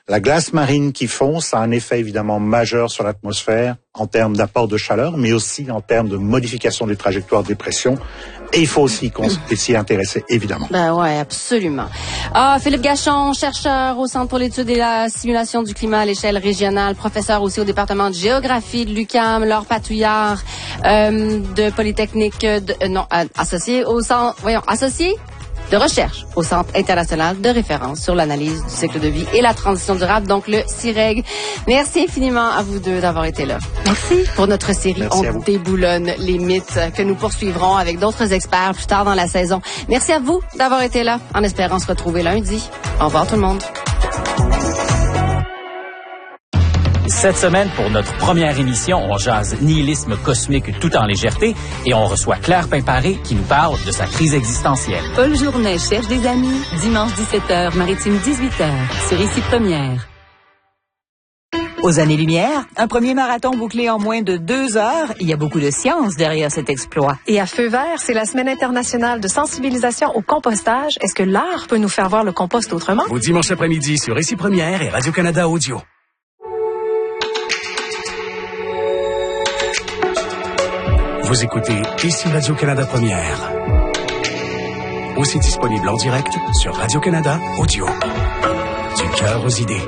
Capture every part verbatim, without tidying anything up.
La glace marine qui fond, ça a un effet évidemment majeur sur l'atmosphère en termes d'apport de chaleur, mais aussi en termes de modification des trajectoires des pressions. Et il faut aussi qu'on s'y intéresser, évidemment. Ben ouais, absolument. Ah, Philippe Gachon, chercheur au Centre pour l'étude et la simulation du climat à l'échelle régionale, professeur aussi au département de géographie de l'U Q A M, Laure Patouillard, euh, de Polytechnique, de, euh, non, euh, associé au Centre, voyons, associé de recherche au Centre international de référence sur l'analyse du cycle de vie et la transition durable, donc le C I R E G. Merci infiniment à vous deux d'avoir été là. Merci. Pour notre série, Merci on déboulonne les mythes que nous poursuivrons avec d'autres experts plus tard dans la saison. Merci à vous d'avoir été là, en espérant se retrouver lundi. Au revoir tout le monde. Cette semaine, pour notre première émission, on jase nihilisme cosmique tout en légèreté et on reçoit Claire Pimparé qui nous parle de sa crise existentielle. Paul Journet cherche des amis, dimanche dix-sept heures, Maritime dix-huit heures, sur Ici Première. Aux années-lumière, un premier marathon bouclé en moins de deux heures, il y a beaucoup de science derrière cet exploit. Et à Feu vert, c'est la semaine internationale de sensibilisation au compostage. Est-ce que l'art peut nous faire voir le compost autrement? Au dimanche après-midi sur Ici Première et Radio-Canada Audio. Vous écoutez Ici Radio-Canada Première. Aussi disponible en direct sur Radio-Canada Audio. Du cœur aux idées.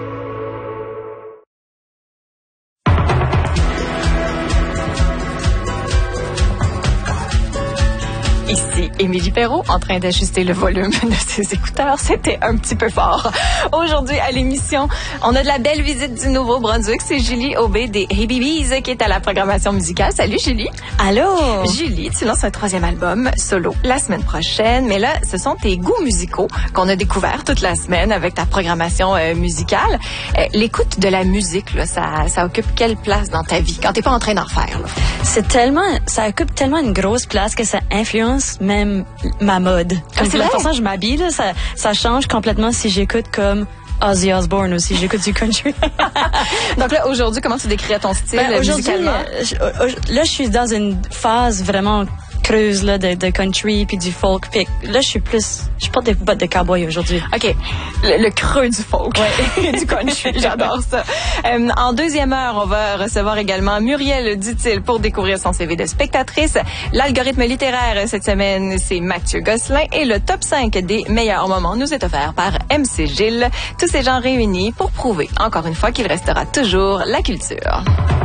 Ici Émilie Perrault, en train d'ajuster le volume de ses écouteurs. C'était un petit peu fort. Aujourd'hui, à l'émission, on a de la belle visite du Nouveau-Brunswick. C'est Julie Aubé des Hey Bees qui est à la programmation musicale. Salut Julie. Allô. Julie, tu lances un troisième album solo la semaine prochaine. Mais là, ce sont tes goûts musicaux qu'on a découverts toute la semaine avec ta programmation euh, musicale. Euh, l'écoute de la musique, là, ça, ça occupe quelle place dans ta vie quand t'es pas en train d'en faire? Là? C'est tellement, ça occupe tellement une grosse place que ça influence même ma mode. Comme c'est la vrai? façon dont je m'habille, là, ça, ça change complètement si j'écoute comme Ozzy Osbourne ou si j'écoute du country. Donc là, aujourd'hui, comment tu décrirais ton style ben, musicalement? Euh, je, là, je suis dans une phase vraiment creuse là, de, de country puis du folk. Puis là, je suis plus... Je porte des bottes de cowboy aujourd'hui. OK. Le, le creux du folk. Ouais. Du country. J'adore ça. Euh, en deuxième heure, on va recevoir également Muriel Dutil pour découvrir son C V de spectatrice. L'algorithme littéraire cette semaine, c'est Mathieu Gosselin. Et le top cinq des meilleurs moments nous est offert par M C Gilles. Tous ces gens réunis pour prouver, encore une fois, qu'il restera toujours la culture.